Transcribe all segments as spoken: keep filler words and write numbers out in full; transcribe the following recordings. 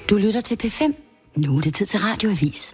Du lytter til P fem. Nu er det tid til Radioavis.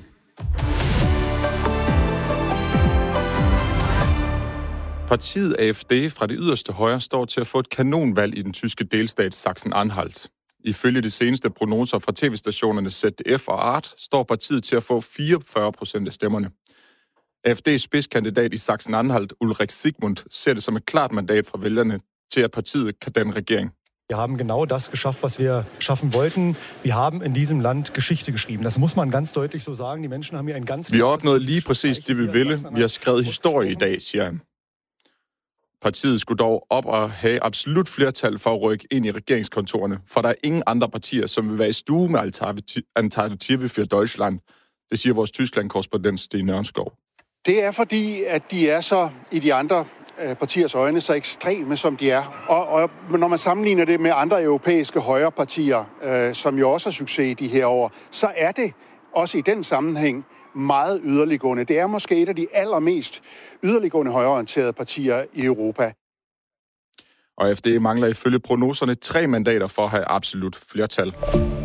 Partiet A F D fra det yderste højre står til at få et kanonvalg i den tyske delstat Sachsen-Anhalt. Ifølge de seneste prognoser fra tv-stationerne Z D F og Art står partiet til at få fireogfyrre procent af stemmerne. A F D's spidskandidat i Sachsen-Anhalt, Ulrich Sigmund, ser det som et klart mandat fra vælgerne til, at partiet kan danne regering. Wir haben genau das geschafft, was wir schaffen wollten. Wir haben in diesem Land Geschichte geschrieben. Das muss man ganz deutlich so sagen. Die Menschen haben hier ein ganz... Vi har opnået lige præcis det, vi ville. Vi har skrevet historie i dag, siger han. Partiet skulle dog op og have absolut flertal for at rykke ind i regeringskontorerne, for der er ingen andre partier, som vil være i stue med Alternative für Deutschland. Det siger vores Tyskland-korrespondent Sten Nørnskov. Det er fordi, at de er så i de andre partiers øjne så ekstreme, som de er. Og, og når man sammenligner det med andre europæiske højrepartier, øh, som jo også har succes i de her år, så er det også i den sammenhæng meget yderliggående. Det er måske et af de allermest yderliggående højreorienterede partier i Europa. Og A F D mangler ifølge prognoserne tre mandater for at have absolut flertal.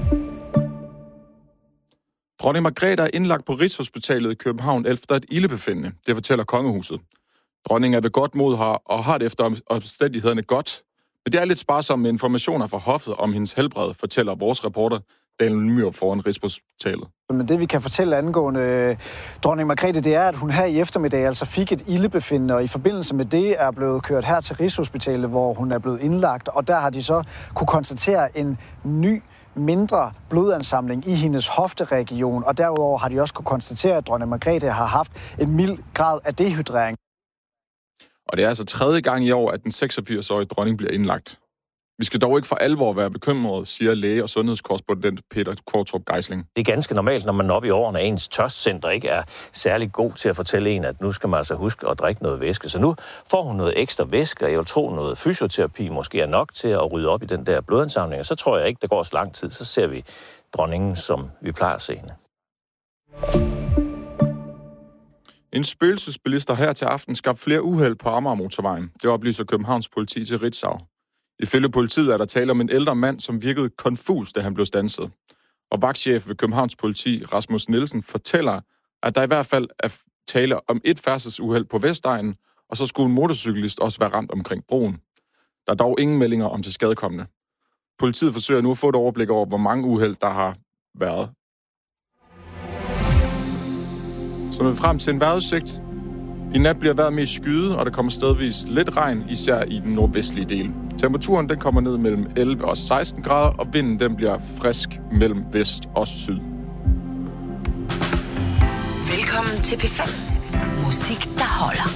Dronning Margrethe er indlagt på Rigshospitalet i København efter et ildebefindende. Det fortæller kongehuset. Dronningen er ved godt mod her og har det efter omstændighederne godt. Men det er lidt sparsomt med informationer fra hoffet om hendes helbred, fortæller vores reporter Daniel Myhr foran Rigshospitalet. Men det vi kan fortælle angående øh, dronning Margrethe, det er, at hun her i eftermiddag altså fik et ildebefindende, og i forbindelse med det er blevet kørt her til Rigshospitalet, hvor hun er blevet indlagt, og der har de så kunne konstatere en ny mindre blodansamling i hendes hofteregion, og derudover har de også kunne konstatere, at dronning Margrethe har haft en mild grad af dehydrering. Og det er altså tredje gang i år, at den seksogfirs-årige dronning bliver indlagt. Vi skal dog ikke for alvor være bekymrede, siger læge- og sundhedskorrespondent Peter Kvartrup Geisling. Det er ganske normalt, når man oppe i årene, ens tørstcenter ikke er særlig god til at fortælle en, at nu skal man altså huske at drikke noget væske. Så nu får hun noget ekstra væske, og jeg vil tro noget fysioterapi måske er nok til at rydde op i den der blodansamling. Og så tror jeg ikke, der går så lang tid, så ser vi dronningen, som vi plejer at se hende. En spøgelsesbilist har her til aften skabt flere uheld på Amagermotorvejen. Det oplyser Københavns politi til Ritzau. Ifølge politiet er der tale om en ældre mand, som virkede konfus, da han blev standset. Og vagtchef ved Københavns politi, Rasmus Nielsen, fortæller, at der i hvert fald er tale om et færdselsuheld på Vestegnen, og så skulle en motorcyklist også være ramt omkring broen. Der er dog ingen meldinger om tilskadekommende. Politiet forsøger nu at få et overblik over, hvor mange uheld der har været. Så nu er vi frem til en vejrudsigt. I nat bliver vejret mest skyet, og der kommer stedvis lidt regn, især i den nordvestlige del. Temperaturen den kommer ned mellem elleve og seksten grader, og vinden den bliver frisk mellem vest og syd. Velkommen til P fem. Musik, der holder.